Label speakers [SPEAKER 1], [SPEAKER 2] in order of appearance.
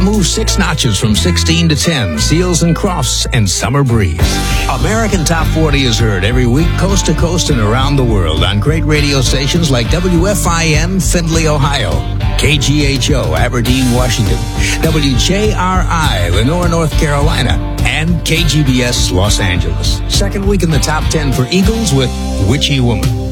[SPEAKER 1] move 6 notches from 16 to 10. Seals and Crofts and Summer Breeze. American Top 40 is heard every week coast to coast and around the world on great radio stations like WFIN, Findlay, Ohio, KGHO, Aberdeen, Washington, WJRI, Lenore, North Carolina, and KGBS, Los Angeles. Second week in the top 10 for Eagles with Witchy Woman.